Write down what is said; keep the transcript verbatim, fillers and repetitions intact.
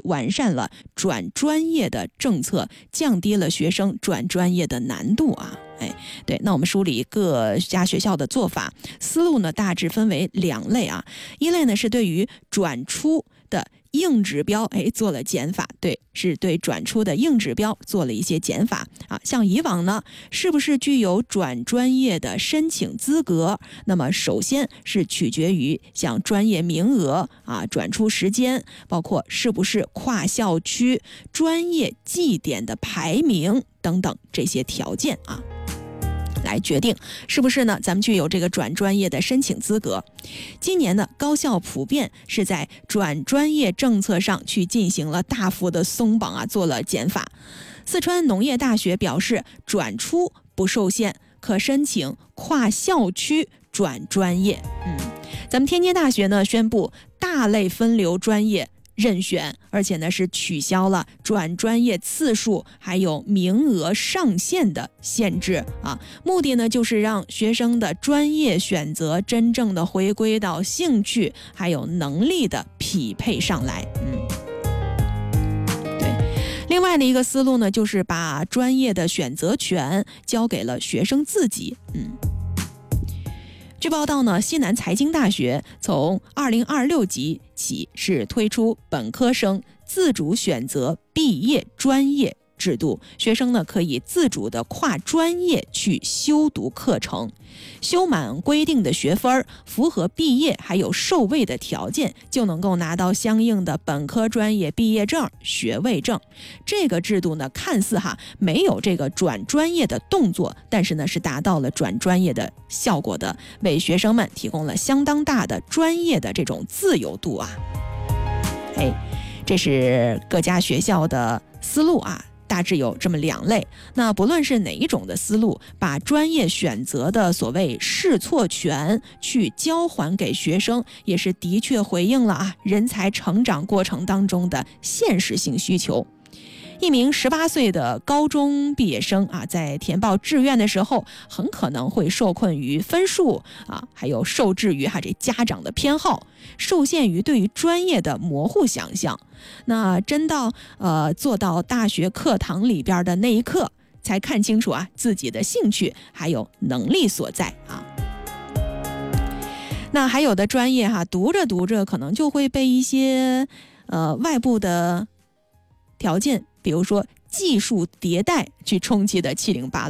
完善了转专业的政策，降低了学生转专业的难度啊。哎，对，那我们梳理各家学校的做法思路呢，大致分为两类啊。一类呢是对于转出的硬指标，哎，做了减法，对，是对转出的硬指标做了一些减法啊。像以往呢，是不是具有转专业的申请资格？那么首先是取决于像专业名额啊、转出时间，包括是不是跨校区、专业绩点的排名等等这些条件啊。来决定是不是呢？咱们具有这个转专业的申请资格。今年呢，高校普遍是在转专业政策上去进行了大幅的松绑啊，做了减法。四川农业大学表示，转出不受限，可申请跨校区转专业。嗯，咱们天津大学呢宣布大类分流专业任选，而且呢是取消了转专业次数还有名额上限的限制啊，目的呢就是让学生的专业选择真正的回归到兴趣还有能力的匹配上来。嗯，对。另外的一个思路呢，就是把专业的选择权交给了学生自己。嗯。据报道呢，西南财经大学从二零二六级起是推出本科生自主选择毕业专业制度，学生呢可以自主的跨专业去修读课程，修满规定的学分，符合毕业还有授位的条件，就能够拿到相应的本科专业毕业证、学位证。这个制度呢，看似哈没有这个转专业的动作，但是呢是达到了转专业的效果的，为学生们提供了相当大的专业的这种自由度啊。哎，这是各家学校的思路啊。大致有这么两类，那不论是哪一种的思路，把专业选择的所谓试错权去交还给学生，也是的确回应了啊人才成长过程当中的现实性需求。一名十八岁的高中毕业生啊，在填报志愿的时候，很可能会受困于分数啊，还有受制于哈这家长的偏好，受限于对于专业的模糊想象。那真到呃坐到大学课堂里边的那一刻，才看清楚啊自己的兴趣还有能力所在啊。那还有的专业哈，读着读着可能就会被一些呃外部的条件，比如说技术迭代去冲击的七零八落。